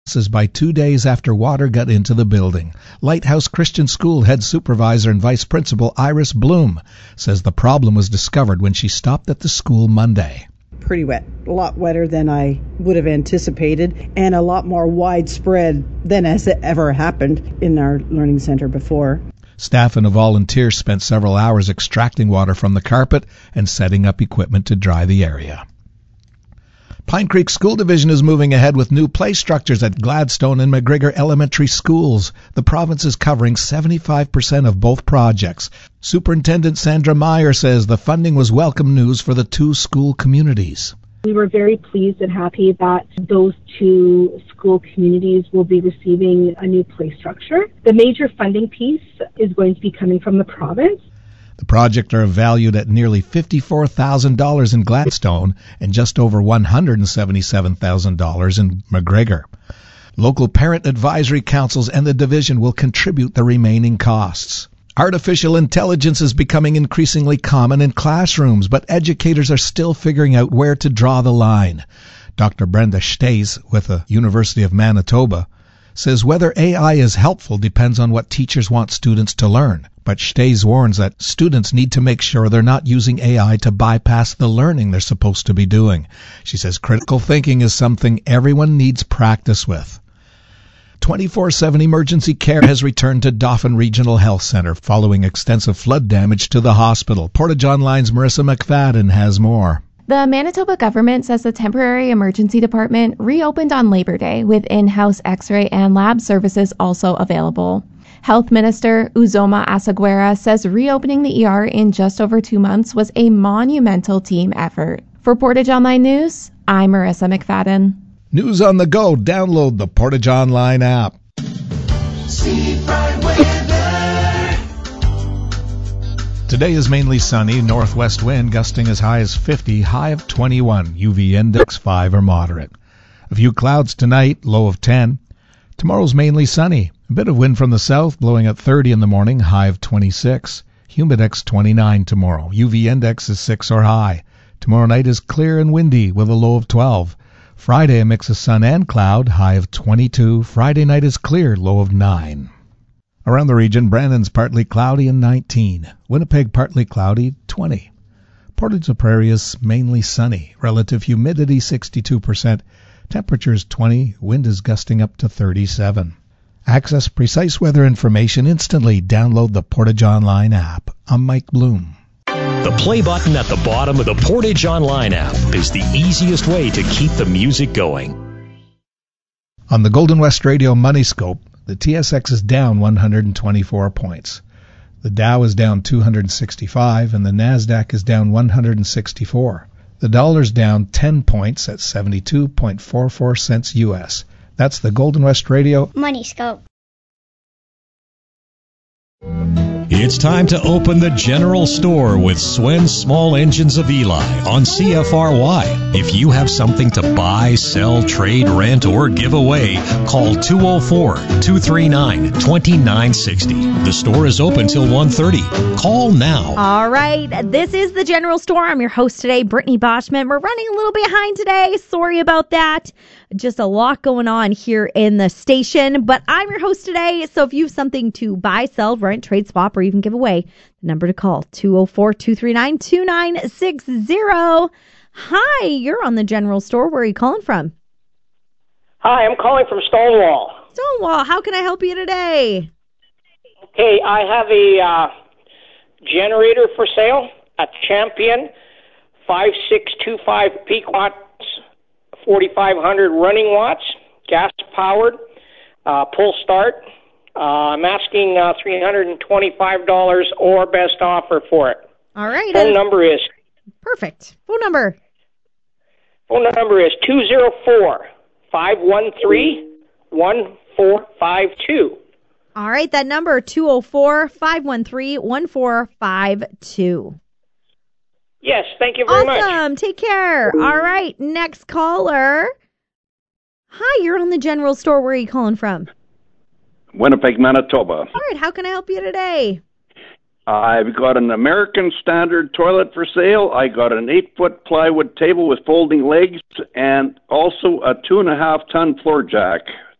This is by 2 days after water got into the building. Lighthouse Christian School head supervisor and vice principal Iris Bloom says the problem was discovered when she stopped at the school Monday. Pretty wet, a lot wetter than I would have anticipated, and a lot more widespread than has ever happened in our learning center before. Staff and a volunteer spent several hours extracting water from the carpet and setting up equipment to dry the area. Pine Creek School Division is moving ahead with new play structures at Gladstone and McGregor Elementary Schools. The province is covering 75% of both projects. Superintendent Sandra Meyer says the funding was welcome news for the two school communities. We were very pleased and happy that those two school communities will be receiving a new play structure. The major funding piece is going to be coming from the province. The project are valued at nearly $54,000 in Gladstone and just over $177,000 in McGregor. Local parent advisory councils and the division will contribute the remaining costs. Artificial intelligence is becoming increasingly common in classrooms, but educators are still figuring out where to draw the line. Dr. Brenda Staes with the University of Manitoba says whether AI is helpful depends on what teachers want students to learn. But Staes warns that students need to make sure they're not using AI to bypass the learning they're supposed to be doing. She says critical thinking is something everyone needs practice with. 24/7 emergency care has returned to Dauphin Regional Health Centre following extensive flood damage to the hospital. Portage Online's Marissa McFadden has more. The Manitoba government says the temporary emergency department reopened on Labor Day with in-house x-ray and lab services also available. Health Minister Uzoma Asaguera says reopening the ER in just over 2 months was a monumental team effort. For Portage Online News, I'm Marissa McFadden. News on the go. Download the Portage Online app. Today is mainly sunny, northwest wind gusting as high as 50, high of 21, UV index 5 or moderate. A few clouds tonight, low of 10. Tomorrow's mainly sunny. A bit of wind from the south, blowing at 30 in the morning, high of 26. Humidex 29 tomorrow. UV index is 6 or high. Tomorrow night is clear and windy with a low of 12. Friday, a mix of sun and cloud, high of 22. Friday night is clear, low of 9. Around the region, Brandon's partly cloudy and 19. Winnipeg partly cloudy, 20. Portage la Prairie is mainly sunny. Relative humidity 62%. Temperatures 20. Wind is gusting up to 37. Access precise weather information instantly. Download the Portage Online app. I'm Mike Bloom. The play button at the bottom of the Portage Online app is the easiest way to keep the music going. On the Golden West Radio Money Scope, the TSX is down 124 points. The Dow is down 265 and the NASDAQ is down 164. The dollar's down 10 points at 72.44 cents U.S. That's the Golden West Radio Money Scope. It's time to open the general store with Swen's Small Engines of Eli on CFRY. If you have something to buy, sell, trade, rent, or give away, call 204-239-2960. The store is open till 1:30. Call now. All right, this is the general store. I'm your host today, Brittany Boschman. We're running a little behind today. Sorry about that. Just a lot going on here in the station, but I'm your host today. So if you have something to buy, sell, rent, trade, swap, or even give away, the number to call, 204-239-2960. Hi, you're on the general store. Where are you calling from? Hi, I'm calling from Stonewall. Stonewall, how can I help you today? Okay, I have a generator for sale, a Champion 5625 peak watts, 4,500 running watts, gas-powered, pull start. I'm asking $325 or best offer for it. All right. Phone number is... Perfect. Phone number is 204-513-1452. All right, that number, 204-513-1452. Yes, thank you very much. Awesome. Take care. All right, next caller. Hi, you're on the general store. Where are you calling from? Winnipeg, Manitoba. All right, how can I help you today? I've got an American Standard toilet for sale. I got an 8-foot plywood table with folding legs and also a 2.5-ton floor jack.